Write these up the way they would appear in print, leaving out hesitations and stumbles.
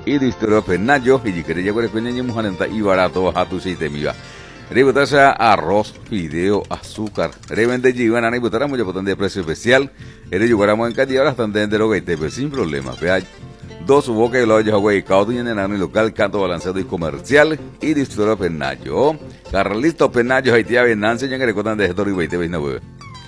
y distro penayo y quiere llegar con niño mujanenta y barato a tu sitio miga. Rebutasa arroz, fideo, azúcar. Revende jivan y butara mucho potente de precio especial. Eres yugaramo en Cati ahora están dentro de lo que te sin problema. Vea, dos boca y lo hayas güey, caudo y en el local, canto balanceado y comercial y distro penayo. Carlisto Penayo, Haití, Venanza, ya que recuerdan de esto y 2029.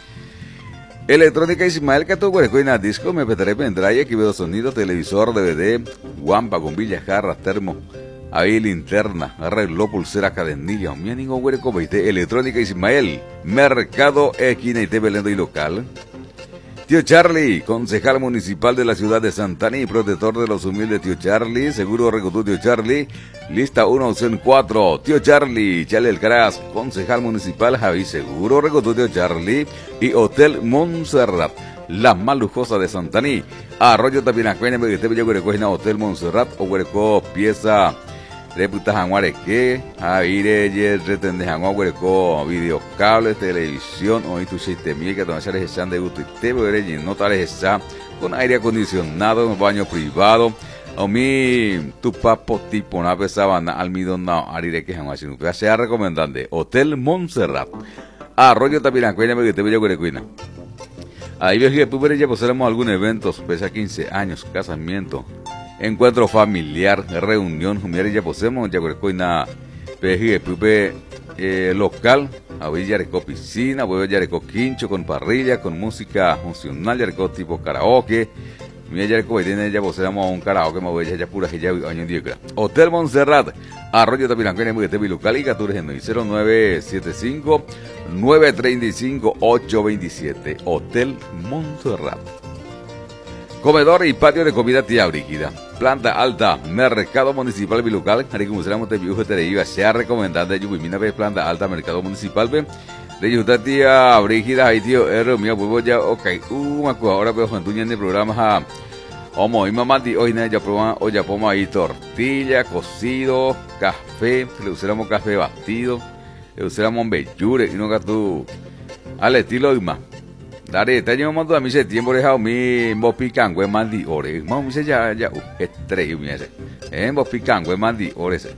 Electrónica Ismael Cato, Guarecoina, disco, MP3, pendrive, equipo de sonido, televisor, DVD, guampa, bombilla, jarra, termo, ahí linterna, reloj, pulsera, cadenilla, mía ningún hueco, veinte, Electrónica Ismael, Mercado, esquina y TV Lendo y local. Tío Charlie, concejal municipal de la ciudad de Santana y protector de los humildes. Tío Charlie, seguro recotú Tío Charlie, lista 1, opción 4, Tío Charlie, Chale el Caraz, concejal municipal Javi, seguro recotú Tío Charlie y Hotel Montserrat, la más lujosa de Santaní. Arroyo Tapinacuena, me guste Guarecoina, Hotel Montserrat o Guareco, pieza Reputa Janguareque, Aire, retende Janguareco, videocable, televisión, hoy tu sistema que tomar esa de gusto y te veré no tal esa con aire acondicionado, un baño privado. A mí, tu papo tipo, una vez sabana, almidón, no, arire que Janguareco, que sea recomendante, Hotel Montserrat, Arroyo Tapinacuena, me guste Guarecoina. Ahí veo que después ya posaremos algún evento, pese a 15 años, casamiento, encuentro familiar, reunión, ya posemos, ya coina, peje, pupe, local, hoy ya recó piscina, hoy ya recó quincho con parrilla, con música funcional, ya recó tipo karaoke, mira ya recó, ya posemos un karaoke, me voy ya pura ya año en día. Hotel Montserrat, Arroyo Tapinacuena, muy de local y Catures en 0975 935 827, Hotel Montserrat. Comedor y patio de comida Tía Brígida. Planta alta, Mercado Municipal Bilocal. Haré como será Montevideo, te iba a ser recomendante de Yubimina, planta alta, Mercado Municipal. De Yuta Tía Brígida, ahí tío, mío, pues ya, ok. Me acuerdo ahora, pero cuando tú en el programa, homo, y mamá, hoy ya probamos, hoy ya ponemos ahí tortilla, cocido, café, le usamos café batido, le usamos bellure, y no que tú, al estilo y más. Dale, te llevo mando a mí ese tiempo dejado mi picangue mandi ore. Mau mi se ya estrello mi ese. Vos picangue mandi ore ese.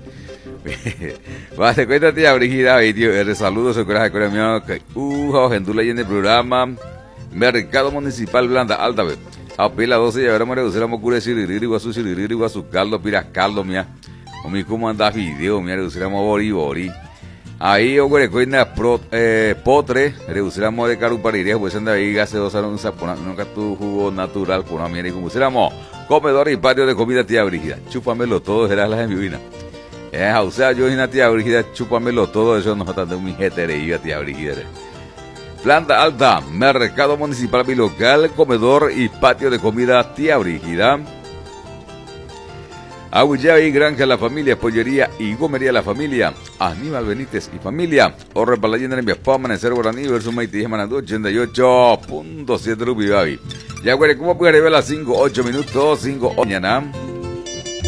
Va te cuenta tía Brígida y tío, el saludo se coraje con mío que gendula en el programa Mercado Municipal Blanda Alta ve. A pila 12 ya veremos reduciramos cure siriri guasu caldo pira caldo mía. O mi cómo anda video mía reduciramos bori. Ahí Guarecoina potre, reduciramos de carupariría, pues anda ahí gaseosa, nunca tu jugo natural, por una mierda y como reduciramos comedor y patio de comida Tía Brígida. Chúpamelo todo, será la enviuina. O sea, yo y una Tía Brígida, chúpamelo todo, eso no está de un jetereía Tía Brígida. Planta alta, Mercado Municipal Bilocal, comedor y patio de comida Tía Brígida. Aguillá y Granja La Familia, Pollería y Gomería La Familia, Aníbal Benítez y Familia, Orre para la llena de mi papá, Amanecer Guaraní, versus Maití, Manandú, 88.7 Rubibabi. Ya, güey, ¿cómo puede ver las 5, 8 minutos, 5 mañana?